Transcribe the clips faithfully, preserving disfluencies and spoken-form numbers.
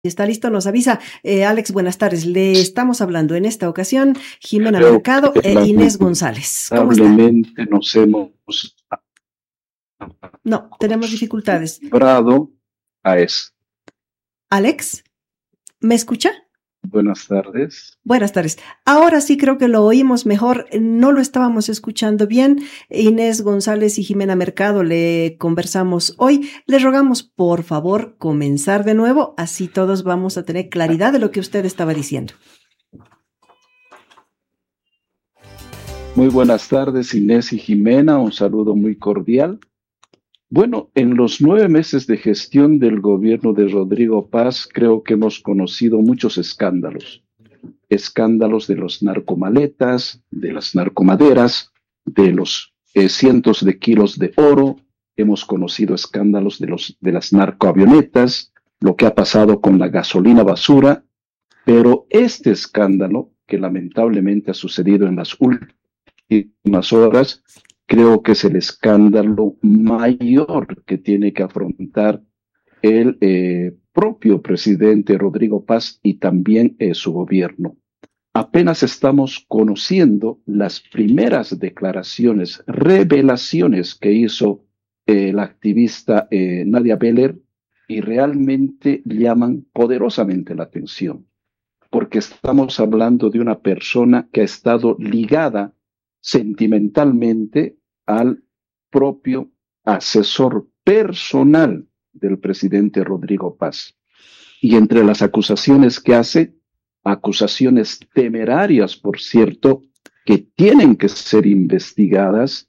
Si está listo, nos avisa. Eh, Alex, buenas tardes. Le estamos hablando en esta ocasión Jimena Creo Mercado que e Inés González. ¿Cómo está? lamentablemente nos hemos No, tenemos dificultades. acostumbrado a eso. Alex, ¿me escucha? Buenas tardes. Buenas tardes. Ahora sí creo que lo oímos mejor. No lo estábamos escuchando bien. Inés González y Jimena Mercado le conversamos hoy. Les rogamos, por favor, comenzar de nuevo. Así todos vamos a tener claridad de lo que usted estaba diciendo. Muy buenas tardes, Inés y Jimena. Un saludo muy cordial. Bueno, en los nueve meses de gestión del gobierno de Rodrigo Paz, creo que hemos conocido muchos escándalos. Escándalos de los narcomaletas, de las narcomaderas, de los eh, cientos de kilos de oro. Hemos conocido escándalos de, los, de las narcoavionetas, lo que ha pasado con la gasolina basura. Pero este escándalo, que lamentablemente ha sucedido en las últimas horas, creo que es el escándalo mayor que tiene que afrontar el eh, propio presidente Rodrigo Paz y también eh, su gobierno. Apenas estamos conociendo las primeras declaraciones, revelaciones que hizo eh, la activista eh, Nadia Beller, y realmente llaman poderosamente la atención, porque estamos hablando de una persona que ha estado ligada sentimentalmente al propio asesor personal del presidente Rodrigo Paz. Y entre las acusaciones que hace, acusaciones temerarias, por cierto, que tienen que ser investigadas,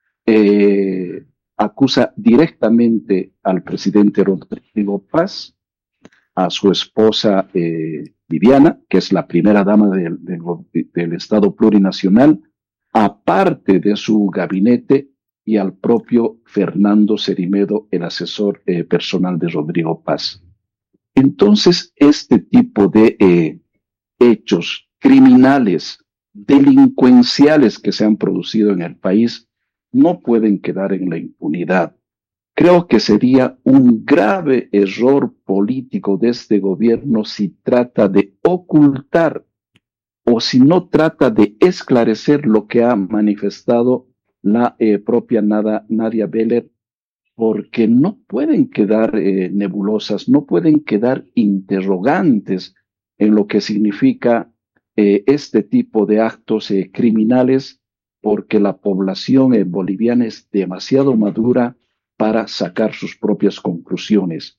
eh, acusa directamente al presidente Rodrigo Paz, a su esposa eh, Viviana, que es la primera dama del, del, del Estado plurinacional, aparte de su gabinete, y al propio Fernando Cerimedo, el asesor eh, personal de Rodrigo Paz. Entonces, este tipo de eh, hechos criminales, delincuenciales que se han producido en el país, no pueden quedar en la impunidad. Creo que sería un grave error político de este gobierno si trata de ocultar o si no trata de esclarecer lo que ha manifestado la eh, propia Nada, Nadia Beller, porque no pueden quedar eh, nebulosas, no pueden quedar interrogantes en lo que significa eh, este tipo de actos eh, criminales, porque la población eh, boliviana es demasiado madura para sacar sus propias conclusiones.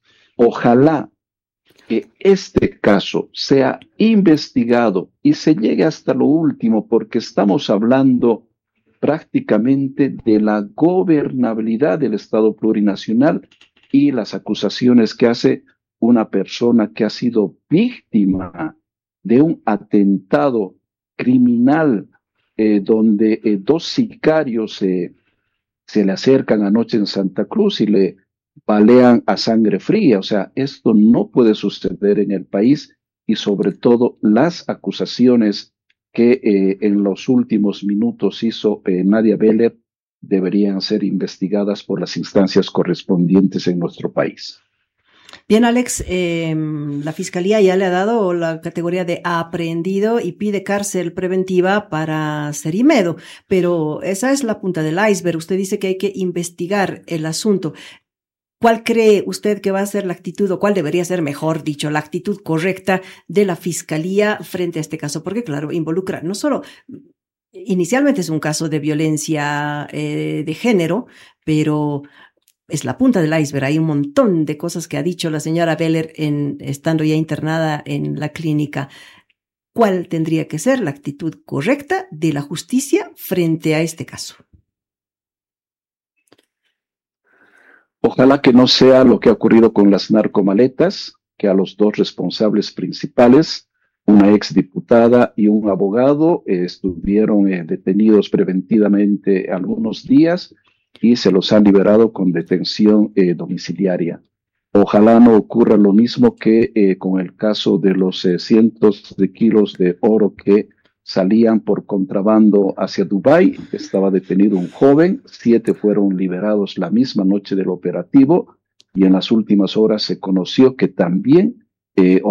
Ojalá que este caso sea investigado y se llegue hasta lo último, porque estamos hablando prácticamente de la gobernabilidad del Estado plurinacional y las acusaciones que hace una persona que ha sido víctima de un atentado criminal eh, donde eh, dos sicarios eh, se le acercan anoche en Santa Cruz y le balean a sangre fría. O sea, esto no puede suceder en el país, y sobre todo las acusaciones que eh, en los últimos minutos hizo eh, Nadia Beller deberían ser investigadas por las instancias correspondientes en nuestro país. Bien, Alex, eh, la Fiscalía ya le ha dado la categoría de aprehendido y pide cárcel preventiva para Cerimedo, pero esa es la punta del iceberg. Usted dice que hay que investigar el asunto. ¿Cuál cree usted que va a ser la actitud, o cuál debería ser, mejor dicho, la actitud correcta de la Fiscalía frente a este caso? Porque, claro, involucra no solo, inicialmente es un caso de violencia eh, de género, pero es la punta del iceberg. Hay un montón de cosas que ha dicho la señora Beller en, estando ya internada en la clínica. ¿Cuál tendría que ser la actitud correcta de la justicia frente a este caso? Ojalá que no sea lo que ha ocurrido con las narcomaletas, que a los dos responsables principales, una exdiputada y un abogado, eh, estuvieron eh, detenidos preventivamente algunos días y se los han liberado con detención eh, domiciliaria. Ojalá no ocurra lo mismo que eh, con el caso de los eh, cientos de kilos de oro que salían por contrabando hacia Dubái. Estaba detenido un joven, siete fueron liberados la misma noche del operativo, y en las últimas horas se conoció que también eh,